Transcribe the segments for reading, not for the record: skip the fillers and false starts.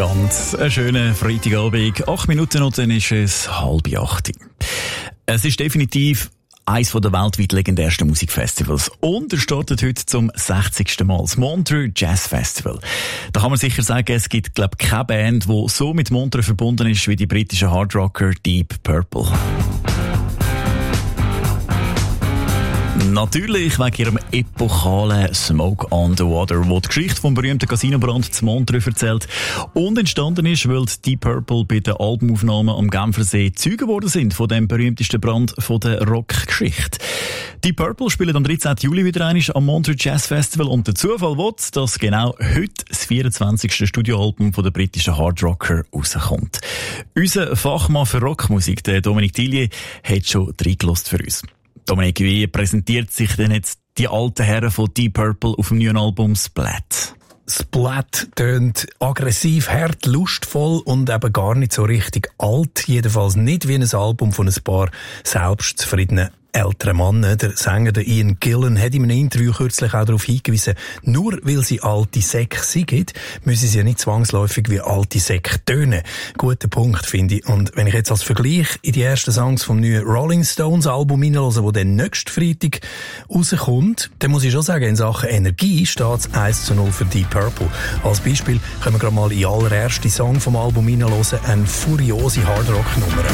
Ganz einen schönen Freitagabend. 8 Minuten und dann ist es 7:30. Es ist definitiv eines der weltweit legendärsten Musikfestivals. Und er startet heute zum 60. Mal. Das Montreux Jazz Festival. Da kann man sicher sagen, es gibt, glaube ich, keine Band, die so mit Montreux verbunden ist wie die britischen Hardrocker Deep Purple. Natürlich wegen ihrem epochalen Smoke on the Water, wo die Geschichte vom berühmten Casinobrand zu Montreux erzählt und entstanden ist, weil die Deep Purple bei den Albumaufnahmen am Genfersee Zeugen geworden sind von dem berühmtesten Brand von der Rockgeschichte. Deep Purple spielen am 13. Juli wieder einmal am Montreux Jazz Festival und der Zufall will, dass genau heute das 24. Studioalbum von der britischen Hardrocker rauskommt. Unser Fachmann für Rockmusik, der Dominique Tillier, hat schon reingelassen für uns. Dominik, wie präsentiert sich denn jetzt die alten Herren von Deep Purple auf dem neuen Album Splat? Splat tönt aggressiv, hart, lustvoll und eben gar nicht so richtig alt. Jedenfalls nicht wie ein Album von ein paar selbstzufriedenen älteren Mann. Der Sänger, der Ian Gillan, hat in einem Interview kürzlich auch darauf hingewiesen, nur weil sie alte Säcke sind, müssen sie ja nicht zwangsläufig wie alte Säcke tönen. Guter Punkt, finde ich. Und wenn ich jetzt als Vergleich in die ersten Songs vom neuen Rolling Stones Album hineinhöre, wo dann nächsten Freitag rauskommt, dann muss ich schon sagen, in Sachen Energie steht es 1:0 für Deep Purple. Als Beispiel können wir gerade mal in den allerersten Song vom Album hineinhören, eine furiose Hardrock-Nummer.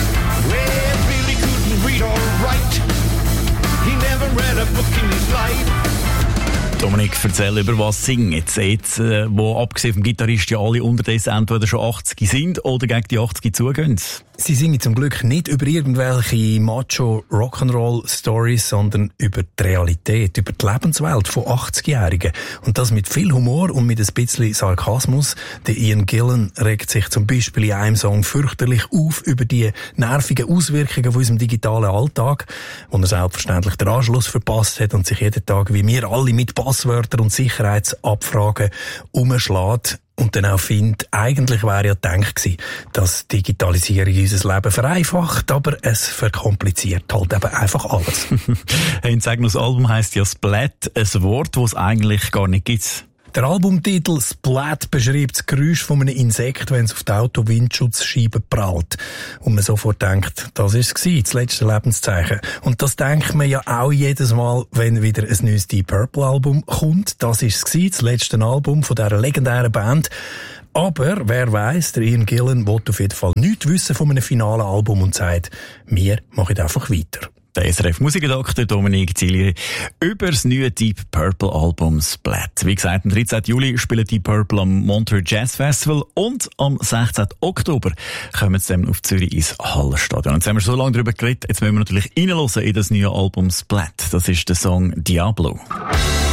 Dominik, erzähl, über was singen jetzt, wo abgesehen vom Gitarrist ja alle unterdessen entweder schon 80 sind oder gegen die 80 zugehen. Sie singen zum Glück nicht über irgendwelche Macho-Rock'n'Roll-Stories, sondern über die Realität, über die Lebenswelt von 80-Jährigen. Und das mit viel Humor und mit ein bisschen Sarkasmus. Der Ian Gillan regt sich zum Beispiel in einem Song fürchterlich auf über die nervigen Auswirkungen von unserem digitalen Alltag, wo er selbstverständlich den Anschluss verpasst hat und sich jeden Tag wie wir alle mit Passwörtern und Sicherheitsabfragen umschlägt. Und dann auch findet, eigentlich wäre ja gedacht gewesen, dass Digitalisierung unser Leben vereinfacht, aber es verkompliziert halt eben einfach alles. Hey, sag noch, das Album heisst ja Splat, ein Wort, das es eigentlich gar nicht gibt. Der Albumtitel Splat beschreibt das Geräusch von einem Insekt, wenn es auf die Auto-Windschutzscheibe prallt. Und man sofort denkt, das ist es, das letzte Lebenszeichen. Und das denkt man ja auch jedes Mal, wenn wieder ein neues Deep Purple Album kommt. Das ist es, das letzte Album von dieser legendären Band. Aber wer weiss, der Ian Gillan will auf jeden Fall nichts wissen von einem finalen Album und sagt, wir machen einfach weiter. Der SRF-Musikredakteur Dominique Tillier über das neue Deep Purple Album Splat. Wie gesagt, am 13. Juli spielen Deep Purple am Montreux Jazz Festival und am 16. Oktober kommen sie dann auf Zürich ins Hallenstadion. Und jetzt haben wir so lange darüber geredet, jetzt müssen wir natürlich reinhören in das neue Album Splat. Das ist der Song Diablo.